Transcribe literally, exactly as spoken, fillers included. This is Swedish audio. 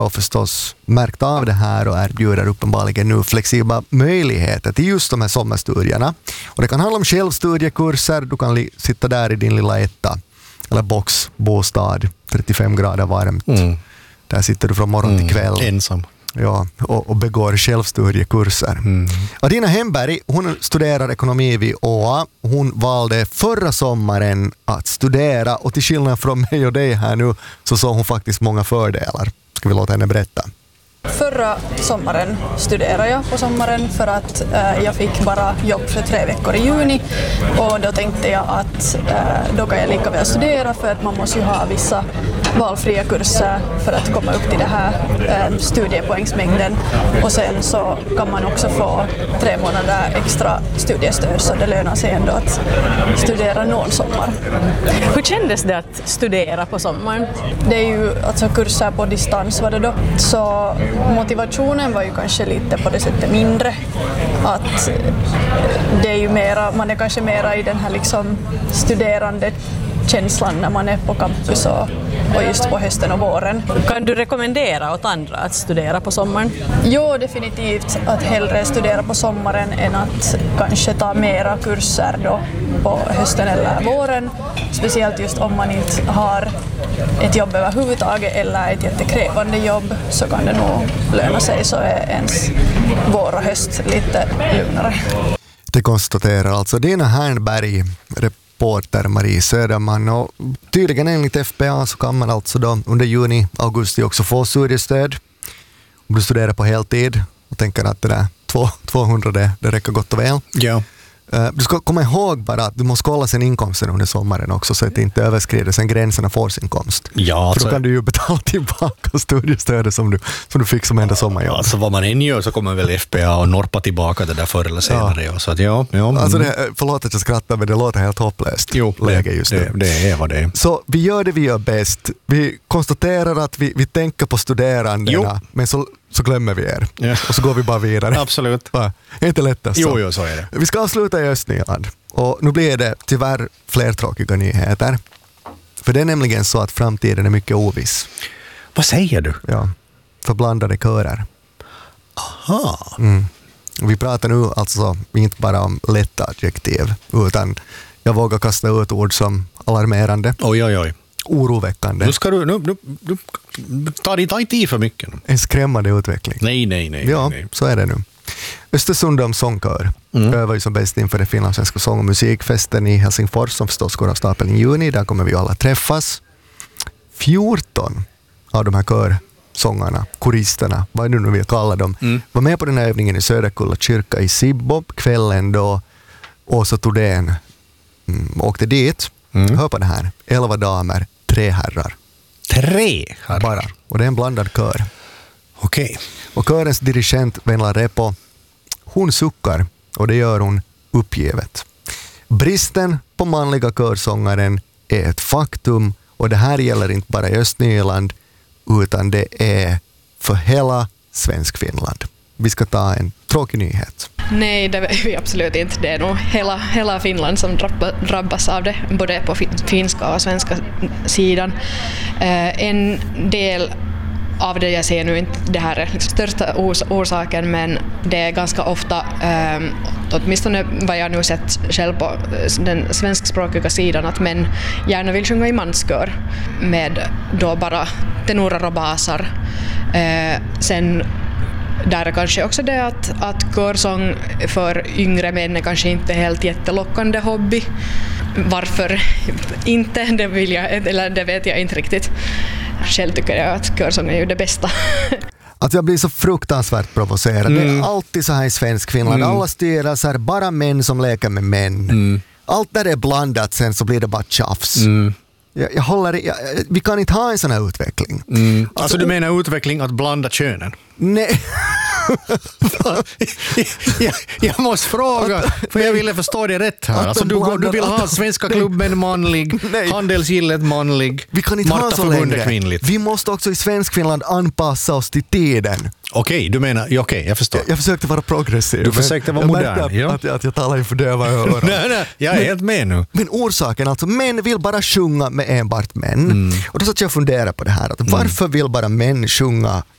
och förstås märkt av det här och erbjuder uppenbarligen nu flexibla möjligheter till just de här sommarstudierna. Och det kan handla om självstudiekurser, du kan li- sitta där i din lilla etta eller boxbostad, trettiofem grader varmt. Mm. Där sitter du från morgon till kväll. Mm, ensam. Ja, och, och begår självstudiekurser. Mm. Adina Hemberg, hon studerar ekonomi vid Å A. Hon valde förra sommaren att studera och till skillnad från mig och dig här nu så såg hon faktiskt många fördelar. Ska vi låta henne berätta? Förra sommaren studerade jag på sommaren för att eh, jag fick bara jobb för tre veckor i juni och då tänkte jag att eh, då kan jag lika väl studera för att man måste ju ha vissa valfria kurser för att komma upp till det här eh, studiepoängsmängden och sen så kan man också få tre månader extra studiestöd så det lönar sig ändå att studera någon sommar. Hur kändes det att studera på sommaren? Det är ju alltså kurser på distans var det då så motivationen var ju kanske lite på det sättet mindre. Att det är ju mera, man är kanske mera i den här liksom studerande känslan när man är på campus och, och just på hösten och våren. Kan du rekommendera åt andra att studera på sommaren? Jo, definitivt att hellre studera på sommaren än att kanske ta mera kurser då på hösten eller våren. Speciellt just om man inte har ett jobb överhuvudtaget eller ett jättekrävande jobb så kan det nog löna sig så är ens vår och höst lite lugnare. Det konstaterar alltså Dina Hernberg, reporter Marie Söderman och tydligen enligt F P A så kan man alltså då under juni, augusti också få studiestöd om du studerar på heltid och tänker att det där tvåhundra det, det räcker gott och väl. Ja. Du ska komma ihåg bara att du måste kolla sin inkomsten under sommaren också så att det inte överskrider sen gränserna för sin inkomst. Ja, alltså, för då kan du ju betala tillbaka studiestödet som du, som du fick som enda sommarjobb. Alltså vad man än gör så kommer väl F P A och norpa tillbaka det där förr eller senare. Ja. Så att, ja, ja, mm. alltså det, förlåt att jag skrattar men det låter helt hopplöst. Jo, läge just det, det, det är vad det är. Så vi gör det vi gör bäst. Vi konstaterar att vi, vi tänker på studerandena men så så glömmer vi er. Ja. Och så går vi bara vidare. Absolut. Ja, är inte lättast så. Jo, jo, så är det. Vi ska avsluta i Östnyland. Och nu blir det tyvärr fler tråkiga nyheter. För det är nämligen så att framtiden är mycket oviss. Vad säger du? Ja, för blandade körer. Aha. Mm. Vi pratar nu alltså inte bara om lätta adjektiv utan jag vågar kasta ut ord som alarmerande. Oj, oj, oj. Oroväckande. Nu ska du, nu, nu, nu ta inte i för mycket. En skrämmande utveckling. Nej, nej, nej. Ja, nej. så är det nu. Östersundums sångkör mm. övar ju som bäst inför det finlandssvenska sång- och musikfesten i Helsingfors som förstås går av stapeln i juni. Där kommer vi alla träffas. fjorton av de här körsångarna, koristerna, vad du nu vill kalla dem, mm. var med på den här övningen i Söderkulla kyrka i Sibbo kvällen då Åsa Thordén mm, åkte dit. Mm. Hör på det här. Elva damer, tre herrar. Tre herrar? Bara. Och det är en blandad kör. Okej. Okay. Och körens dirigent Venla Repo, hon suckar och det gör hon uppgivet. Bristen på manliga körsångaren är ett faktum och det här gäller inte bara i Östnyland utan det är för hela Svenskfinland. Vi ska ta en tråkig nyhet. Nej, det är vi absolut inte. Det är nog hela, hela Finland som drabbas av det, både på finska och svenska sidan. Eh, en del av det jag ser nu inte det här är största ors- orsaken men det är ganska ofta eh, åtminstone vad jag nu sett själv på den svenskspråkiga sidan att män gärna vill sjunga i manskör med då bara tenorer och basar. Eh, sen där är kanske också det att, att körsång för yngre män är kanske inte helt jättelockande hobby. Varför inte? Det, vill jag, eller det vet jag inte riktigt. Själv tycker jag att körsång är ju det bästa. Att jag blir så fruktansvärt provocerad. Mm. Det är alltid så här i Svenskfinland. Mm. Alla styrelser, bara män som leker med män. Mm. Allt där är blandat sen så blir det bara tjafs. Mm. Jag, jag håller, jag, vi kan inte ha en sån här utveckling. Mm. Alltså, alltså du menar utveckling att blanda könen? Nej. jag, jag måste fråga, för jag ville förstå det rätt här. Alltså, du, du vill ha svenska klubben manlig, handelsgillet manlig, vi kan inte Marta ha så förbundet kvinnligt. Vi måste också i Svenskfinland anpassa oss till tiden. Okej, okay, du menar, okej, okay, jag förstår. Jag, jag försökte vara progressiv. Du försökte vara modern. Jag ja. att, att jag talar inför döva öron. nej, nej, jag är men, helt med nu. Men orsaken, alltså män vill bara sjunga med enbart män. Mm. Och då satt jag och funderade på det här. Att varför vill bara män sjunga